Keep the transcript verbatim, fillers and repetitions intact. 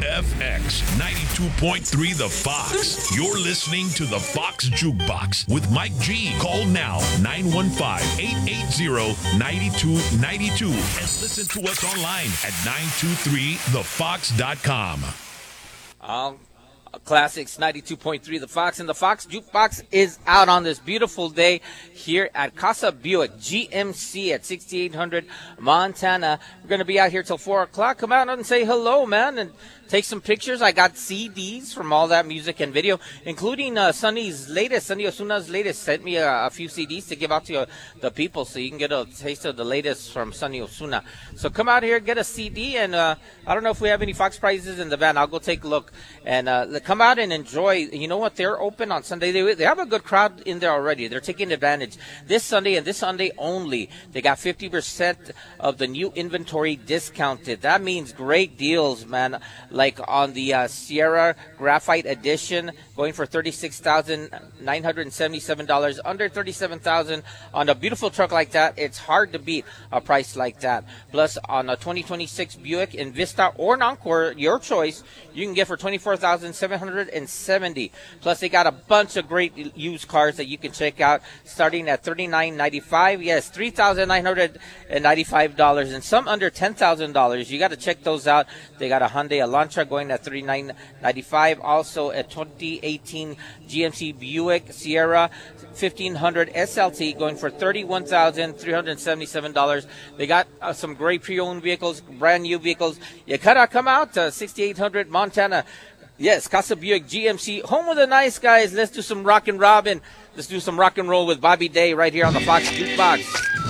F X ninety-two point three The Fox. You're listening to The Fox Jukebox with Mike G. Call now nine one five, eight eight zero, nine two nine two and listen to us online at nine two three the fox dot com. Um, Classics ninety-two point three The Fox, and the Fox Jukebox is out on this beautiful day here at Casa Buick G M C at sixty-eight hundred Montana. We're going to be out here till four o'clock. Come out and say hello, man, and take some pictures. I got C Ds from all that music and video, including uh, Sonny's latest, Sonny Osuna's latest. Sent me a, a few C Ds to give out to uh, the people so you can get a taste of the latest from Sonny Osuna. So come out here, get a C D, and uh, I don't know if we have any Fox prizes in the van. I'll go take a look. And uh, come out and enjoy. You know what? They're open on Sunday. They, they have a good crowd in there already. They're taking advantage. This Sunday and this Sunday only, they got fifty percent of the new inventory discounted. That means great deals, man. Like on the uh, Sierra Graphite Edition, going for thirty-six thousand nine hundred seventy-seven dollars, under thirty-seven thousand dollars. On a beautiful truck like that, it's hard to beat a price like that. Plus, on a twenty twenty-six Buick Envista or Encore, your choice, you can get for twenty-four thousand seven hundred seventy dollars. Plus, they got a bunch of great used cars that you can check out, starting at thirty-nine ninety-five. Yes, three thousand nine hundred ninety-five dollars, and some under ten thousand dollars. You got to check those out. They got a Hyundai Elantra going at thirty-nine ninety-five. Also, a twenty eighteen G M C Buick Sierra fifteen hundred S L T going for thirty-one thousand three hundred seventy-seven dollars. They got uh, some great pre-owned vehicles, brand new vehicles. You gotta come out to sixty-eight hundred Montana. Yes, Casa Buick G M C, home of the nice guys. Let's do some rock and robin. Let's do some rock and roll with Bobby Day right here on the Fox Jukebox.